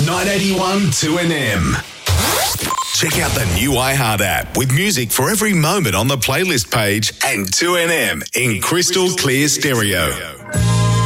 981 2NM. Check out the new iHeart app with music for every moment on the playlist page and 2NM in crystal clear stereo.